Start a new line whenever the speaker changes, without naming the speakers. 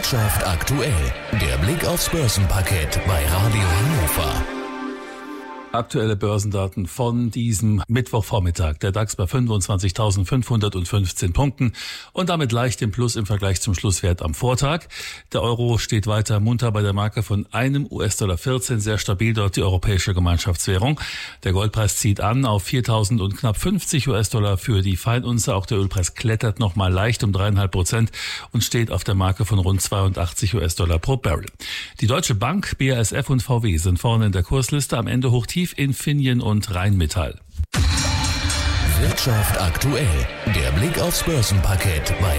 Wirtschaft aktuell. Der Blick aufs Börsenparkett bei Radio Hannover.
Aktuelle Börsendaten von diesem Mittwochvormittag. Der DAX bei 25.515 Punkten und damit leicht im Plus im Vergleich zum Schlusswert am Vortag. Der Euro steht weiter munter bei der Marke von einem US-Dollar 14, sehr stabil dort die europäische Gemeinschaftswährung. Der Goldpreis zieht an auf 4.000 und knapp 50 US-Dollar für die Feinunze. Auch der Ölpreis klettert nochmal leicht um 3,5% und steht auf der Marke von rund 82 US-Dollar pro Barrel. Die Deutsche Bank, BASF und VW sind vorne in der Kursliste, am Ende hochtief Infineon und Rheinmetall.
Wirtschaft aktuell. Der Blick aufs Börsenparkett bei